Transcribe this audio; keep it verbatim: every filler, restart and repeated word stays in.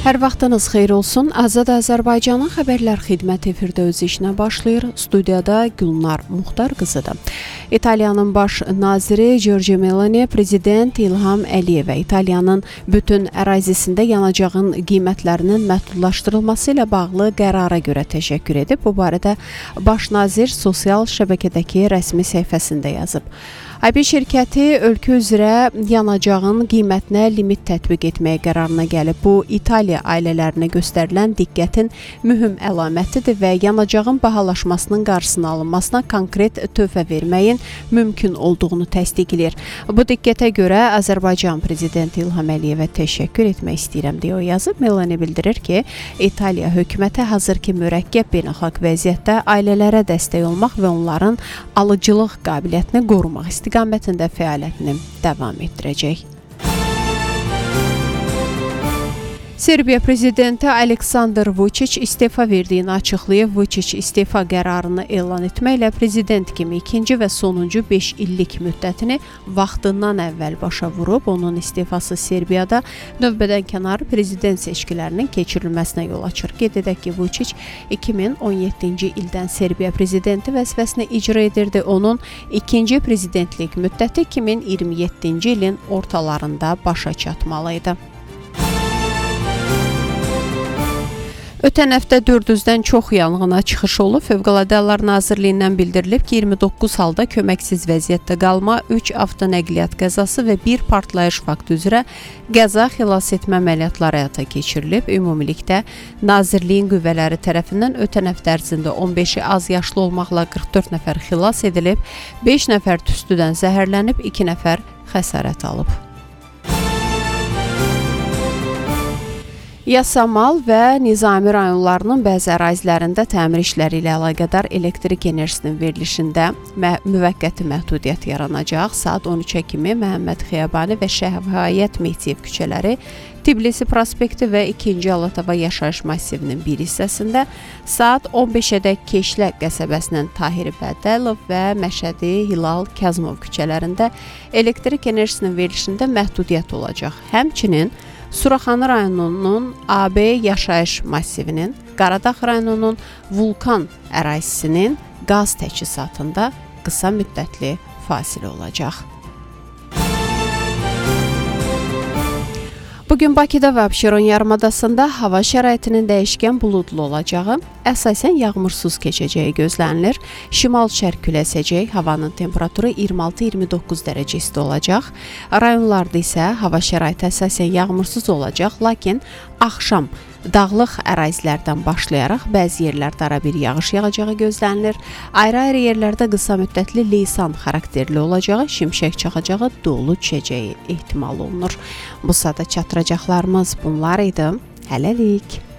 Hər vaxtınız xeyir olsun. Azad Azərbaycanın xəbərlər xidməti efirdə öz işinə başlayır. Studiyada Gülnar Muxtar qızıdır. İtaliyanın baş naziri Giorgia Meloni, prezident İlham Əliyevə İtaliyanın bütün ərazisində yanacağın qiymətlərinin məhdudlaşdırılması ilə bağlı qərara görə təşəkkür edib. Bu barədə baş nazir sosial şəbəkədəki rəsmi səhifəsində yazıb. A B şirkəti ölkə üzrə yanacağın qiymətinə limit tətbiq etməyə qərarına gəlib. Bu, İtaliya ailələrinə göstərilən diqqətin mühüm əlamətidir və yanacağın bahalaşmasının qarşısının alınmasına konkret töhfə verməyin mümkün olduğunu təsdiqləyir. Bu diqqətə görə Azərbaycan prezidenti İlham Əliyevə təşəkkür etmək istəyirəm deyə o yazıb. Meloni bildirir ki, İtaliya hökuməti hazırki mürəkkəb beynəlxalq vəziyyətdə ailələrə dəstək olmaq və onların alıcılıq qabiliyyətini qorumaq istəyir. İstiqamətində fəaliyyətini davam etdirəcək. Serbiya prezidenti Aleksandr Vučić istefa verdiyini açıqlayıb. Vučić istefa qərarını elan etməklə prezident kimi ikinci və sonuncu beş illik müddətini vaxtından əvvəl başa vurub. Onun istefası Serbiyada növbədənkənar prezident seçkilərinin keçirilməsinə yol açır. Qeyd edək ki, Vučić iki min on yeddinci ildən Serbiya prezidenti vəzifəsini icra edirdi. Onun ikinci prezidentlik müddəti iki min iyirmi yeddinci ilin ortalarında başa çatmalıydı. Ötən həftə dörd yüzdən çox yanğına çıxış olub. Fövqəladə Hallar Nazirliyindən bildirilib ki, iyirmi doqquz halda köməksiz vəziyyətdə qalma, üç avtonəqliyyat qəzası və bir partlayış faktı üzrə qəza xilas etmə əməliyyatları həyata keçirilib. Ümumilikdə Nazirliyin qüvvələri tərəfindən ötən həftə ərzində on beşi az yaşlı olmaqla qırx dörd nəfər xilas edilib, beş nəfər tüstüdən zəhərlənib, iki nəfər xəsarət alıb. Yasamal və Nizami rayonlarının bəzi ərazilərində təmir işləri ilə əlaqədar elektrik enerjisinin verilişində müvəqqəti məhdudiyyət yaranacaq. Saat on üçə kimi Məhəmməd Xiyabani və Şəhvayət Mehdiyev küçələri, Tbilisi prospekti və ikinci Alatava yaşayış massivinin bir hissəsində, saat on beşədək Keşlə qəsəbəsinin Tahiri Bədəlov və Məşədi Hilal Kəzmov küçələrində elektrik enerjisinin verilişində məhdudiyyət olacaq. Həmçinin Suraxanı rayonunun A B yaşayış massivinin, Qaradağ rayonunun Vulkan ərazisinin qaz təchizatında qısa müddətli fasilə olacaq. Bugün Bakıda və Abşeron yarımadasında hava şəraitinin dəyişkən buludlu olacağı, əsasən yağmursuz keçəcəyi gözlənilir. Şimal-şərq küləyi əsəcək, havanın temperaturu iyirmi altı iyirmi doqquz dərəcə isti olacaq. Rayonlarda isə hava şəraiti əsasən yağmursuz olacaq, lakin axşam dağlıq ərazilərdən başlayaraq bəzi yerlərdə ara bir yağış yağacağı gözlənilir. Ayrı-ayrı yerlərdə qısa müddətli leysan xarakterli olacağı, şimşək çaxacağı, dolu düşəcəyi ehtimal olunur. Bu saata çatdıracaqlarımız bunlar idi. Hələlik.